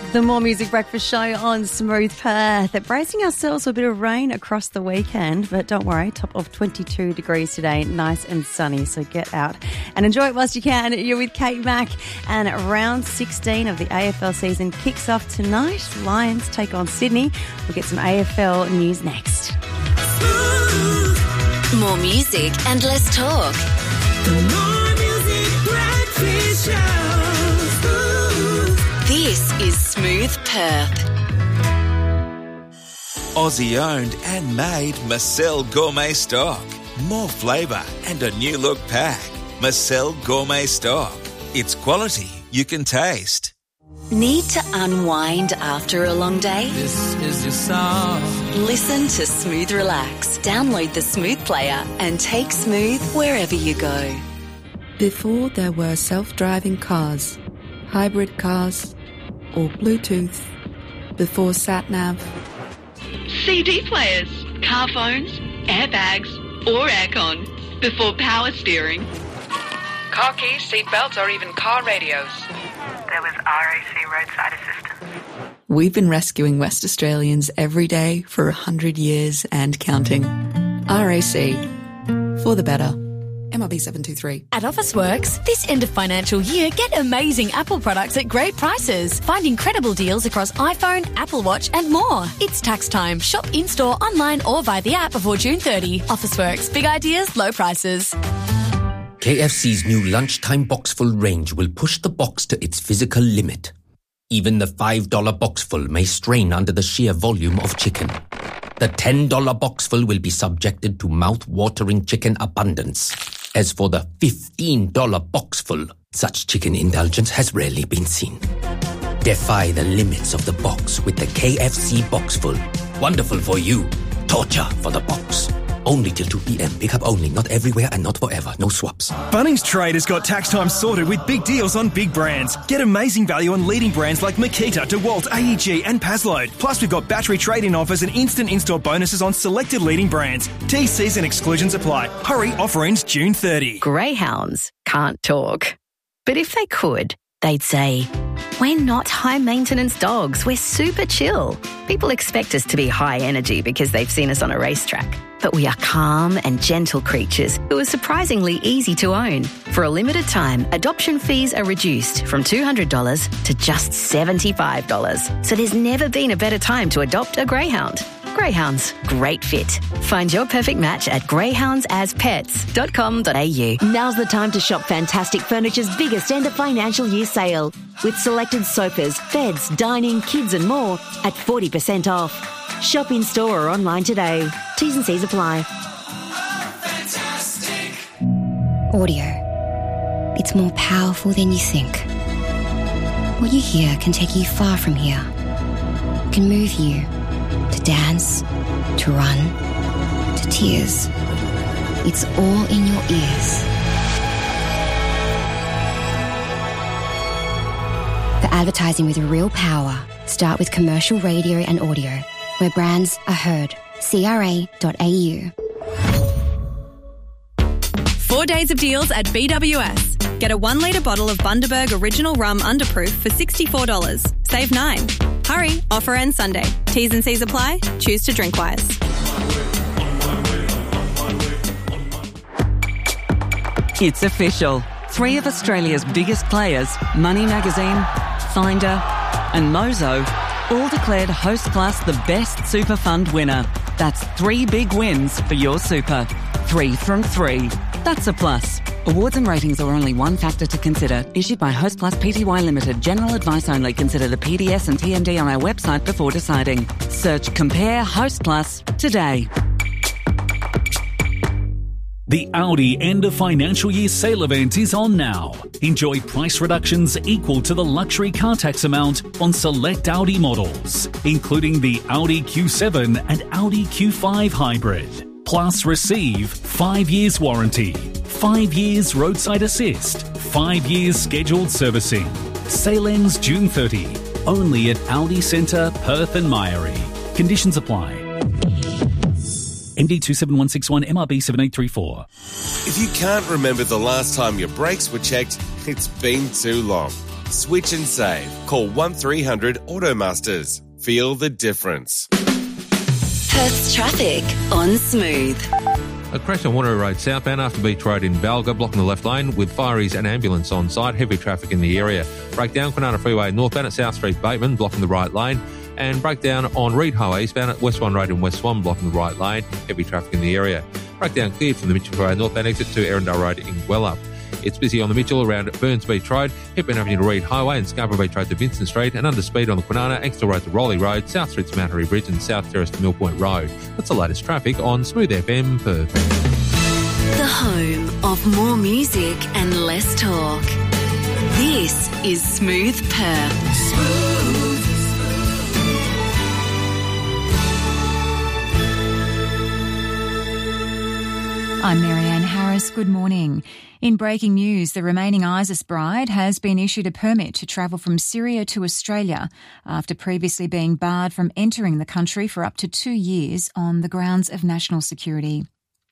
The More Music Breakfast Show on Smooth Perth. Bracing ourselves for a bit of rain across the weekend, but don't worry, top of 22 degrees today, nice and sunny, so get out and enjoy it whilst you can. You're with Kate Mack, and round 16 of the AFL season kicks off tonight. Lions take on Sydney. We'll get some AFL news next. More music and less talk. The More Music Breakfast Show. This is Smooth Perth. Aussie owned and made Marcel Gourmet Stock. More flavour and a new look pack. Marcel Gourmet Stock. It's quality you can taste. Need to unwind after a long day? This is your song. Listen to Smooth Relax. Download the Smooth player and take Smooth wherever you go. Before there were self-driving cars, hybrid cars, or Bluetooth, before sat-nav, CD players, car phones, airbags, or aircon, before power steering. Car keys, seat belts, or even car radios. There was RAC roadside assistance. we've been rescuing West Australians every day for 100 years and counting. RAC, for the better. MRB 723. At Officeworks, this end of financial year, get amazing Apple products at great prices. Find incredible deals across iPhone, Apple Watch and more. It's tax time. Shop in-store, online or via the app before June 30. Officeworks. Big ideas, low prices. KFC's new lunchtime boxful range will push the box to its physical limit. Even the $5 boxful may strain under the sheer volume of chicken. The $10 boxful will be subjected to mouth-watering chicken abundance. As for the $15 boxful, such chicken indulgence has rarely been seen. Defy the limits of the box with the KFC boxful. Wonderful for you. Torture for the box. Only till 2 p.m. Pick up only, not everywhere and not forever. No swaps. Bunnings Trade has got tax time sorted with big deals on big brands. Get amazing value on leading brands like Makita, DeWalt, AEG and Pazload. Plus, we've got battery trade-in offers and instant in-store bonuses on selected leading brands. TCs and exclusions apply. Hurry, offer ends June 30. Greyhounds can't talk. But if they could, they'd say, "We're not high-maintenance dogs. We're super chill." People expect us to be high energy because they've seen us on a racetrack. But we are calm and gentle creatures who are surprisingly easy to own. For a limited time, adoption fees are reduced from $200 to just $75. So there's never been a better time to adopt a greyhound. Greyhounds, great fit. Find your perfect match at greyhoundsaspets.com.au. Now's the time to shop Fantastic Furniture's biggest end of financial year sale. With selected sofas, beds, dining, kids and more at 40% off. Shop in store or online today. T's and C's apply. Audio. It's more powerful than you think. What you hear can take you far from here. It can move you to dance, to run, to tears. It's all in your ears. For advertising with real power, start with commercial radio and audio, where brands are heard. CRA.au. 4 days of deals at BWS. Get a 1 litre bottle of Bundaberg Original Rum Underproof for $64. Save $9. Hurry, offer ends Sunday. T's and C's apply. Choose to drink wise. It's official. 3 of Australia's biggest players, Money Magazine, Finder and Mozo, all declared Hostplus the best super fund winner. That's 3 big wins for your super. 3 from 3. That's a plus. Awards and ratings are only one factor to consider. Issued by Hostplus Pty Limited. General advice only. Consider the PDS and TMD on our website before deciding. Search Compare Hostplus today. The Audi end of financial year sale event is on now. Enjoy price reductions equal to the luxury car tax amount on select Audi models, including the Audi Q7 and Audi Q5 Hybrid. Plus receive 5 years warranty, 5 years roadside assist, 5 years scheduled servicing. Sale ends June 30. Only at Audi Centre, Perth and Myrie. Conditions apply. MD 27161 MRB 7834. If you can't remember the last time your brakes were checked, it's been too long. Switch and save. Call 1300 Automasters. Feel the difference. Perth's traffic on Smooth. A crash on Wanneroo Road southbound after Beach Road in Balga, blocking the left lane with fireys and ambulance on site. Heavy traffic in the area. Breakdown Kwinana Freeway northbound at South Street Bateman, blocking the right lane. And breakdown on Reed Highway eastbound at West Swan Road in West Swan, blocking the right lane. Heavy traffic in the area. Breakdown cleared from the Mitchell Freeway northbound exit to Erindale Road in Gwelup. It's busy on the Mitchell around Burns Beach Road, Hepburn Avenue to Reed Highway and Scarborough Beach Road to Vincent Street, and under speed on the Kwinana, Axtell Road to Rowley Road, South Street to Mount Harry Bridge and South Terrace to Mill Point Road. That's the latest traffic on Smooth FM Perth. The home of more music and less talk. This is Smooth Perth. Smooth. I'm Marianne Harris. Good morning. In breaking news, the remaining ISIS bride has been issued a permit to travel from Syria to Australia after previously being barred from entering the country for up to 2 years on the grounds of national security.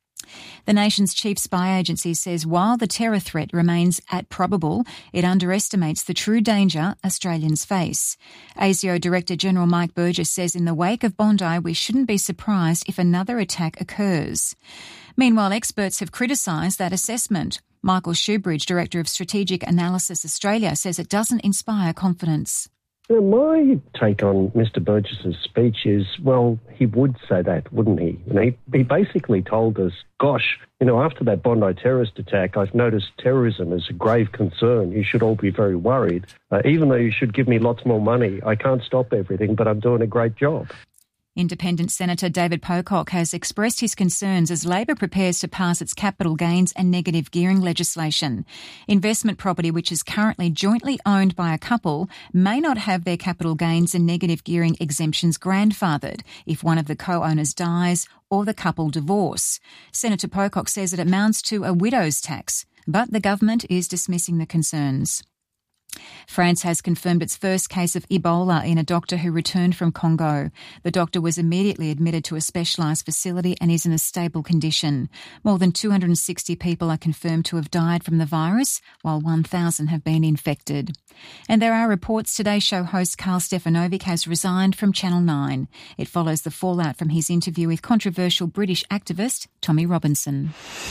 The nation's chief spy agency says while the terror threat remains at probable, it underestimates the true danger Australians face. ASIO Director General Mike Burgess says in the wake of Bondi, we shouldn't be surprised if another attack occurs. Meanwhile, experts have criticised that assessment. Michael Shoebridge, Director of Strategic Analysis Australia, says it doesn't inspire confidence. My take on Mr. Burgess's speech is, well, he would say that, wouldn't he? He basically told us, gosh, after that Bondi terrorist attack, I've noticed terrorism is a grave concern. You should all be very worried. Even though you should give me lots more money, I can't stop everything, but I'm doing a great job. Independent Senator David Pocock has expressed his concerns as Labor prepares to pass its capital gains and negative gearing legislation. Investment property, which is currently jointly owned by a couple, may not have their capital gains and negative gearing exemptions grandfathered if one of the co-owners dies or the couple divorce. Senator Pocock says it amounts to a widow's tax, but the government is dismissing the concerns. France has confirmed its first case of Ebola in a doctor who returned from Congo. The doctor was immediately admitted to a specialised facility and is in a stable condition. More than 260 people are confirmed to have died from the virus, while 1,000 have been infected. And there are reports today show host Carl Stefanovic has resigned from Channel 9. It follows the fallout from his interview with controversial British activist Tommy Robinson.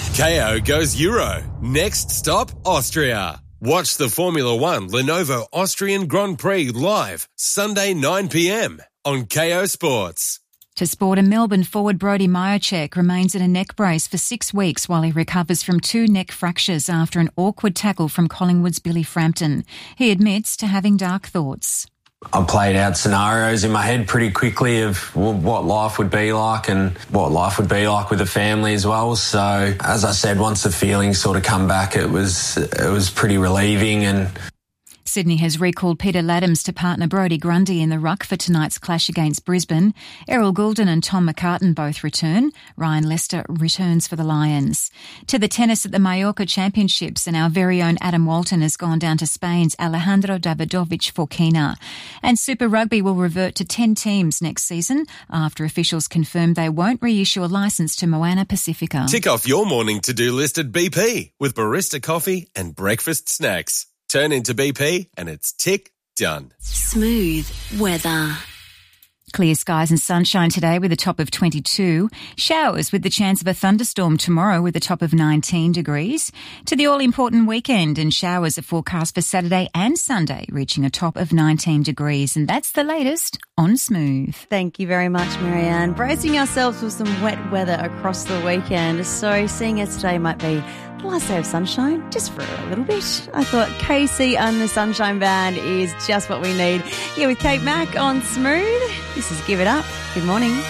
KO goes Euro. Next stop, Austria. Watch the Formula One Lenovo Austrian Grand Prix live Sunday 9 p.m. on KO Sports. To sport, a Melbourne forward Brody Majacek remains in a neck brace for 6 weeks while he recovers from 2 neck fractures after an awkward tackle from Collingwood's Billy Frampton. He admits to having dark thoughts. I played out scenarios in my head pretty quickly of what life would be like and what life would be like with the family as well. So, as I said, once the feelings sort of come back, it was pretty relieving. And Sydney has recalled Peter Laddams to partner Brodie Grundy in the ruck for tonight's clash against Brisbane. Errol Goulden and Tom McCartan both return. Ryan Lester returns for the Lions. To the tennis at the Mallorca Championships, and our very own Adam Walton has gone down to Spain's Alejandro Davidovich Forquina. And Super Rugby will revert to 10 teams next season after officials confirm they won't reissue a licence to Moana Pacifica. Tick off your morning to-do list at BP with barista coffee and breakfast snacks. Turn into BP and it's tick done. Smooth weather. Clear skies and sunshine today with a top of 22. Showers with the chance of a thunderstorm tomorrow with a top of 19 degrees. To the all-important weekend, and showers are forecast for Saturday and Sunday, reaching a top of 19 degrees. And that's the latest on Smooth. Thank you very much, Marianne. Bracing ourselves for some wet weather across the weekend. So seeing as today might be the last day of sunshine, just for a little bit, I thought KC and the Sunshine Band is just what we need. Here with Kate Mack on Smooth. This is Give It Up. Good morning.